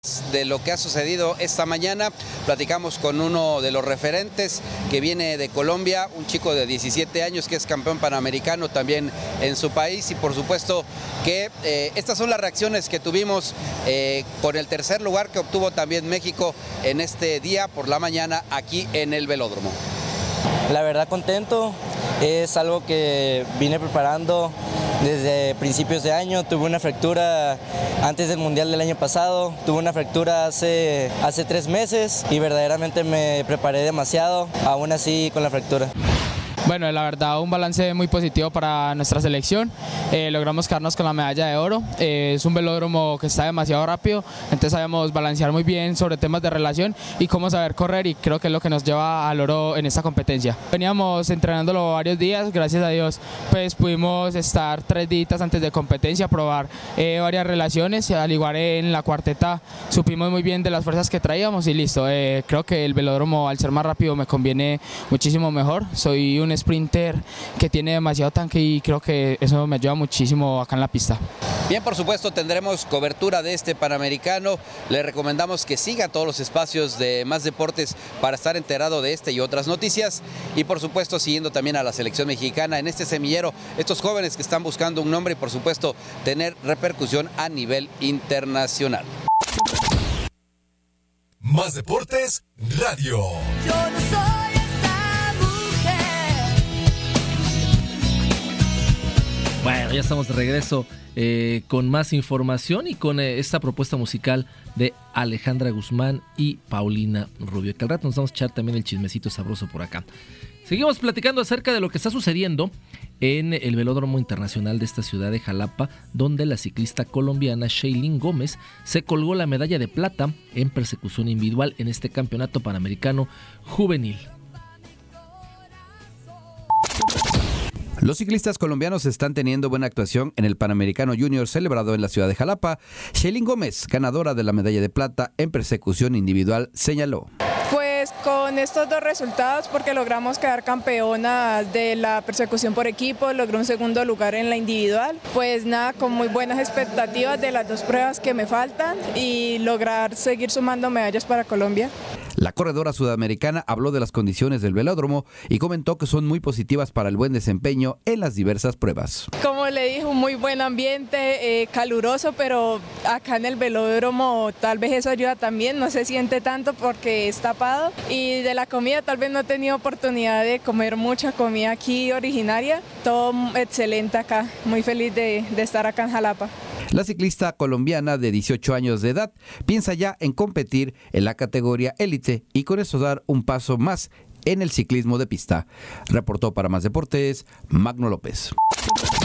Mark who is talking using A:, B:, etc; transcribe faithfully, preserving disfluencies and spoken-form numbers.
A: De lo que ha sucedido esta mañana, platicamos con uno de los referentes que viene de Colombia, un chico de diecisiete años que es campeón panamericano también en su país, y por supuesto que eh, estas son las reacciones que tuvimos eh, con el tercer lugar que obtuvo también México en este día por la mañana aquí en el velódromo.
B: La verdad contento, es algo que vine preparando desde principios de año. Tuve una fractura antes del Mundial del año pasado, tuve una fractura hace, hace tres meses y verdaderamente me preparé demasiado, aún así con la fractura.
C: Bueno, la verdad un balance muy positivo para nuestra selección, eh, logramos quedarnos con la medalla de oro, eh, es un velódromo que está demasiado rápido, entonces sabemos balancear muy bien sobre temas de relación y cómo saber correr, y creo que es lo que nos lleva al oro en esta competencia. Veníamos entrenándolo varios días, gracias a Dios pues pudimos estar tres días antes de competencia, probar eh, varias relaciones, al igual en la cuarteta supimos muy bien de las fuerzas que traíamos y listo, eh, creo que el velódromo al ser más rápido me conviene muchísimo mejor, soy un sprinter que tiene demasiado tanque y creo que eso me ayuda muchísimo acá en la pista.
A: Bien, por supuesto tendremos cobertura de este Panamericano, le recomendamos que siga todos los espacios de Más Deportes para estar enterado de este y otras noticias, y por supuesto siguiendo también a la selección mexicana en este semillero, estos jóvenes que están buscando un nombre y por supuesto tener repercusión a nivel internacional.
D: Más Deportes Radio.
E: Yo no soy esa mujer.
F: Bueno, ya estamos de regreso eh, con más información y con eh, esta propuesta musical de Alejandra Guzmán y Paulina Rubio, que al rato nos vamos a echar también el chismecito sabroso por acá. Seguimos platicando acerca de lo que está sucediendo en el Velódromo Internacional de esta ciudad de Jalapa, donde la ciclista colombiana Shailene Gómez se colgó la medalla de plata en persecución individual en este campeonato panamericano juvenil.
A: Los ciclistas colombianos están teniendo buena actuación en el Panamericano Junior celebrado en la ciudad de Jalapa. Shailene Gómez, ganadora de la medalla de plata en persecución individual, señaló.
G: Pues con estos dos resultados, porque logramos quedar campeonas de la persecución por equipo, logré un segundo lugar en la individual, pues nada, con muy buenas expectativas de las dos pruebas que me faltan y lograr seguir sumando medallas para Colombia.
A: La corredora sudamericana habló de las condiciones del velódromo y comentó que son muy positivas para el buen desempeño en las diversas pruebas.
G: Como le dije, un muy buen ambiente, eh, caluroso, pero acá en el velódromo tal vez eso ayuda también, no se siente tanto porque es tapado. Y de la comida tal vez no he tenido oportunidad de comer mucha comida aquí originaria, todo excelente acá, muy feliz de, de estar acá en Jalapa.
A: La ciclista colombiana de dieciocho años de edad piensa ya en competir en la categoría élite y con eso dar un paso más en el ciclismo de pista. Reportó para Más Deportes, Magno López.